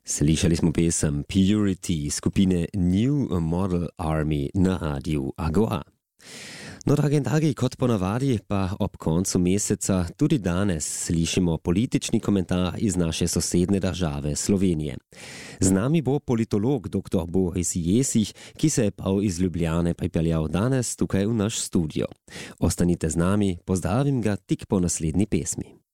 Slišali smo pesem Purity skupine New Model Army na radiju Agora. No, dragi, kot ponavadi, pa ob koncu meseca tudi danes slišimo politični komentar iz naše sosedne države Slovenije. Z nami bo politolog dr. Boris Jesih, ki se je prav iz Ljubljane pripeljal danes tukaj v naš studio. Ostanite z nami, pozdravim ga tik po naslednji pesmi.